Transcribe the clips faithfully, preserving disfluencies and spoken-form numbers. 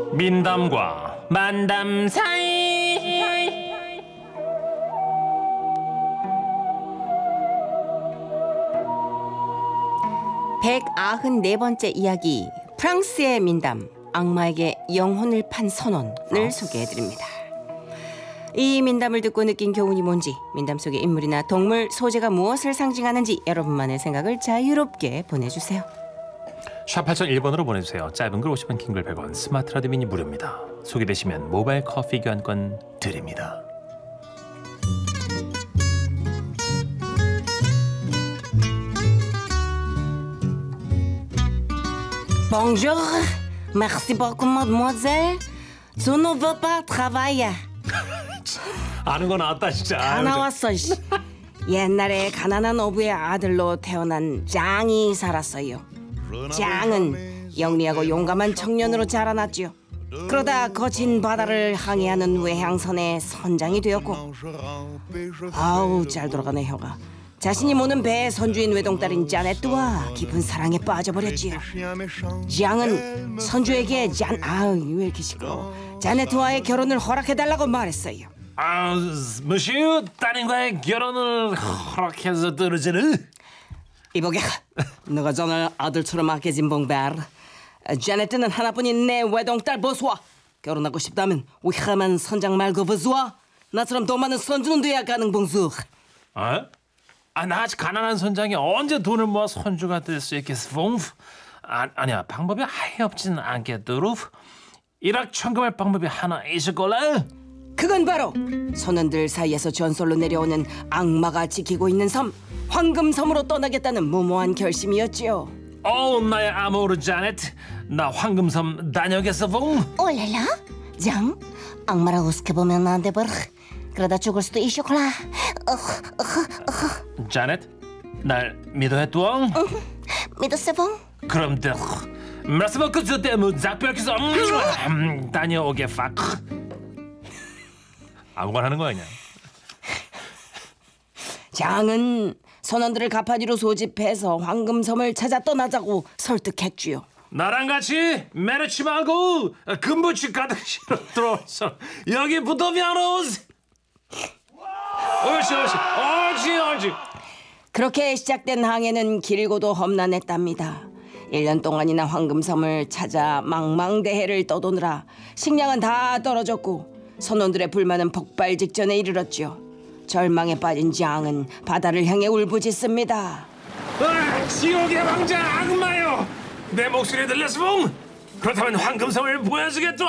민담과 만담 사이. 백구십사 번째 이야기, 프랑스의 민담, 악마에게 영혼을 판 선원을 소개해드립니다. 이 민담을 듣고 느낀 교훈이 뭔지, 민담 속의 인물이나 동물, 소재가 무엇을 상징하는지 여러분만의 생각을 자유롭게 보내주세요. 샵 팔공공일 번으로 보내주세요. 짧은 글 오십 원, 긴 글 백 원, 스마트 라디오 미니 무료입니다. 소개되시면 모바일 커피 교환권 드립니다. Bonjour, merci beaucoup, mademoiselle. Je ne veux pas travailler. 아는 거 나왔다 진짜. 다 나왔어. 씨. 옛날에 가난한 어부의 아들로 태어난 장이 살았어요. 장은 영리하고 용감한 청년으로 자라났죠. 그러다 거친 바다를 항해하는 외향선의 선장이 되었고, 아우 잘 돌아가네 혀가. 자신이 모는 배의 선주인 외동딸인 자네트와 깊은 사랑에 빠져버렸지요. 장은 선주에게 잔 아우 왜 이렇게 시끄러워. 자네트와의 결혼을 허락해달라고 말했어요. 아, monsieur, 딸인과의 결혼을 허락해서 떨어지는. 이보게, 너가 전을 아들처럼 아껴진 봉베르. 자네트는 하나뿐인 내 외동딸 보수와 결혼하고 싶다면 위험한 선장 말고 보수와 나처럼 더 많은 선주는 돼야 가능 봉수. 어? 아, 나 아직 가난한 선장이 언제 돈을 모아 선주가 될 수 있겠어? 아, 아니야, 방법이 아예 없지는 않겠도록 일확천금할 방법이 하나 있을 거라. 그건 바로 선원들 사이에서 전설로 내려오는 악마가 지키고 있는 섬, 황금섬으로 떠나겠다는 무모한 결심이었지요. 오, 나의 아모르 자네트, 나 황금섬 다녀오겠어 봉. 올랄라? 장? 악마라고 우습게보면 안 돼 버려. 그러다 죽을 수도 있쇼콜라. 자네트, 날 믿어야 뚜엉? 믿었어 봉? 그럼 돼. 말씀은 그저 때문에 작별해서 다녀오게 팍. 아무거나 하는 거 아니야? 장은 선원들을 가파디로 소집해서 황금섬을 찾아 떠나자고 설득했지요. 나랑 같이 메르치 말고 금부치 가득 실어 들어와서 여기 붙으면 오지. 옳지 옳지 옳지 옳지. 그렇게 시작된 항해는 길고도 험난했답니다. 일 년 동안이나 황금섬을 찾아 망망대해를 떠도느라 식량은 다 떨어졌고 선원들의 불만은 폭발 직전에 이르렀죠. 절망에 빠진 장은 바다를 향해 울부짖습니다. 아, 지옥의 왕자 악마요, 내 목소리 들렸어 봉? 그렇다면 황금섬을 보여주겠다.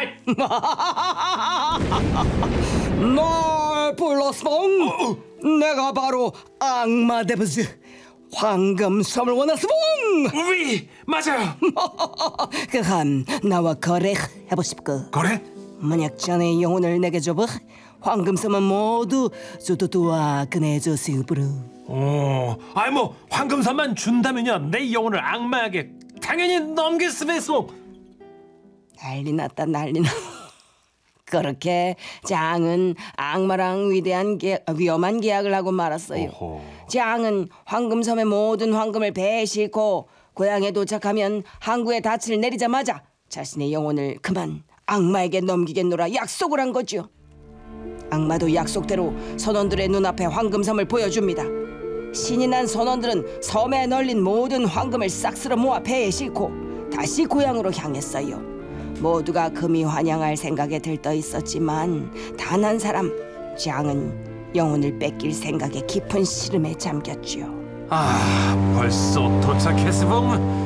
널 불렀어 봉? 어, 어. 내가 바로 악마 데브즈 황금섬을 원했어 봉. 우리 맞아요. 그함 나와 거래해보십까? 그래? 만약 자네의 영혼을 내게 줘봐, 황금섬은 모두 조도도와 꺼내줬으므로. 오, 아이 뭐 황금섬만 준다면요 내 영혼을 악마에게 당연히 넘기스겠소. 난리 났다 난리 나. 그렇게 장은 악마랑 위대한 계, 위험한 계약을 하고 말았어요. 오호. 장은 황금섬의 모든 황금을 배에 싣고 고향에 도착하면 항구에 닻을 내리자마자 자신의 영혼을 그만 악마에게 넘기겠노라 약속을 한 거죠. 악마도 약속대로 선원들의 눈앞에 황금섬을 보여줍니다. 신이 난 선원들은 섬에 널린 모든 황금을 싹 쓸어 모아 배에 싣고 다시 고향으로 향했어요. 모두가 금이 환영할 생각에 들떠 있었지만 단 한 사람, 장은 영혼을 뺏길 생각에 깊은 시름에 잠겼죠. 아, 벌써 도착했어 봉.